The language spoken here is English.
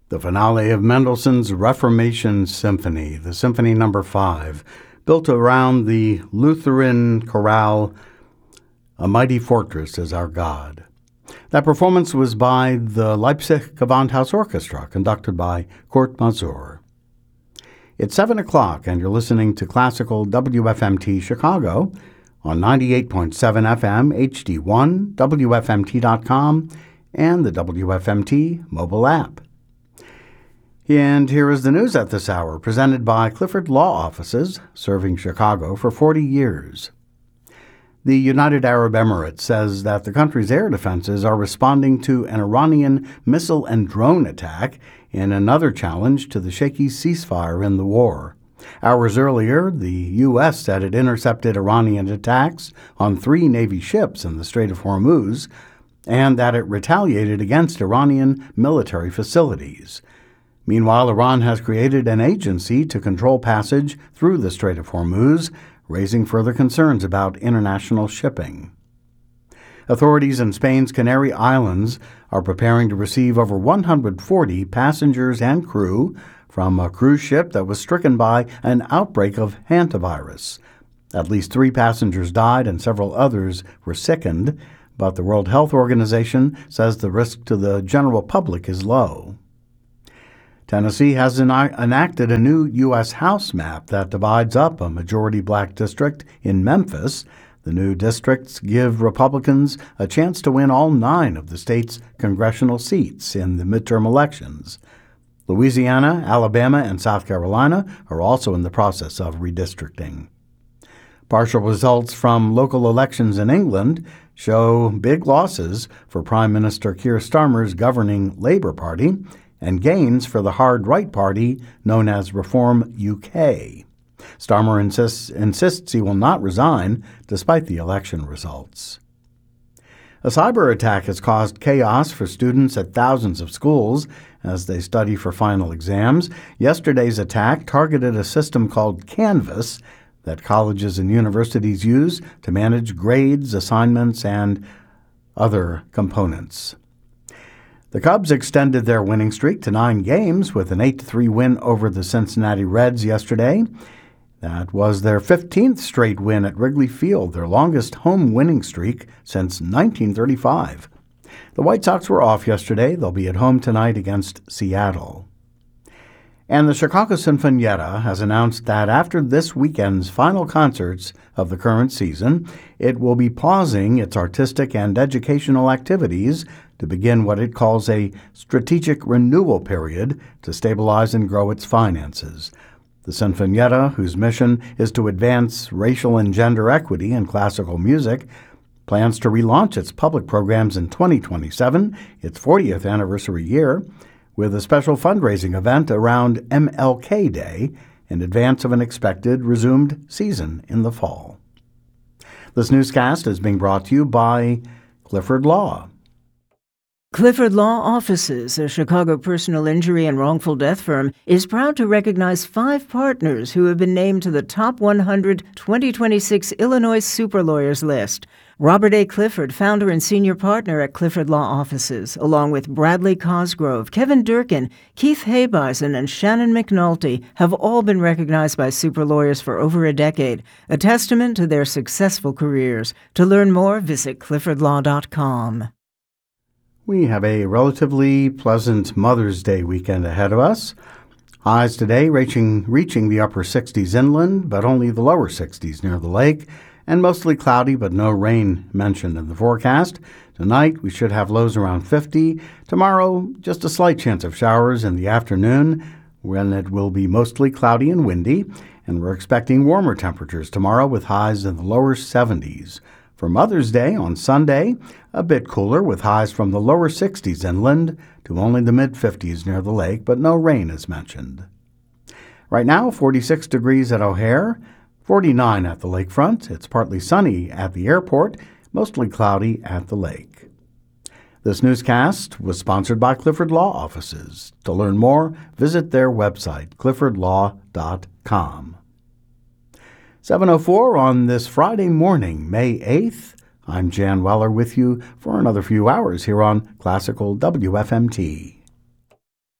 The finale of Mendelssohn's Reformation Symphony, the Symphony No. 5, built around the Lutheran chorale, A Mighty Fortress is Our God. That performance was by the Leipzig Gewandhaus Orchestra, conducted by Kurt Masur. It's 7 o'clock, and you're listening to Classical WFMT Chicago on 98.7 FM, HD1, WFMT.com, and the WFMT mobile app. And here is the news at this hour, presented by Clifford Law Offices, serving Chicago for 40 years. The United Arab Emirates says that the country's air defenses are responding to an Iranian missile and drone attack in another challenge to the shaky ceasefire in the war. Hours earlier, the U.S. said it intercepted Iranian attacks on 3 Navy ships in the Strait of Hormuz and that it retaliated against Iranian military facilities. Meanwhile, Iran has created an agency to control passage through the Strait of Hormuz, raising further concerns about international shipping. Authorities in Spain's Canary Islands are preparing to receive over 140 passengers and crew from a cruise ship that was stricken by an outbreak of hantavirus. At least 3 passengers died and several others were sickened, but the World Health Organization says the risk to the general public is low. Tennessee has enacted a new U.S. House map that divides up a majority black district in Memphis. The new districts give Republicans a chance to win all 9 of the state's congressional seats in the midterm elections. Louisiana, Alabama, and South Carolina are also in the process of redistricting. Partial results from local elections in England show big losses for Prime Minister Keir Starmer's governing Labour Party and gains for the hard-right party known as Reform UK. Starmer insists he will not resign despite the election results. A cyber attack has caused chaos for students at thousands of schools as they study for final exams. Yesterday's attack targeted a system called Canvas that colleges and universities use to manage grades, assignments, and other components. The Cubs extended their winning streak to 9 games with an 8-3 win over the Cincinnati Reds yesterday. That was their 15th straight win at Wrigley Field, their longest home winning streak since 1935. The White Sox were off yesterday. They'll be at home tonight against Seattle. And the Chicago Sinfonietta has announced that after this weekend's final concerts of the current season, it will be pausing its artistic and educational activities to begin what it calls a strategic renewal period to stabilize and grow its finances. The Sinfonietta, whose mission is to advance racial and gender equity in classical music, plans to relaunch its public programs in 2027, its 40th anniversary year, with a special fundraising event around MLK Day in advance of an expected resumed season in the fall. This newscast is being brought to you by Clifford Law. Clifford Law Offices, a Chicago personal injury and wrongful death firm, is proud to recognize 5 partners who have been named to the Top 100 2026 Illinois Super Lawyers list. Robert A. Clifford, founder and senior partner at Clifford Law Offices, along with Bradley Cosgrove, Kevin Durkin, Keith Habeisen, and Shannon McNulty, have all been recognized by super lawyers for over a decade, a testament to their successful careers. To learn more, visit cliffordlaw.com. We have a relatively pleasant Mother's Day weekend ahead of us. Highs today reaching the upper 60s inland, but only the lower 60s near the lake, and mostly cloudy, but no rain mentioned in the forecast. Tonight, we should have lows around 50. Tomorrow, just a slight chance of showers in the afternoon, when it will be mostly cloudy and windy, and we're expecting warmer temperatures tomorrow with highs in the lower 70s. For Mother's Day on Sunday, a bit cooler with highs from the lower 60s inland to only the mid-50s near the lake, but no rain is mentioned. Right now, 46 degrees at O'Hare, 49 at the lakefront. It's partly sunny at the airport, mostly cloudy at the lake. This newscast was sponsored by Clifford Law Offices. To learn more, visit their website, cliffordlaw.com. 7:04 on this Friday morning, May 8th. I'm Jan Weller with you for another few hours here on Classical WFMT.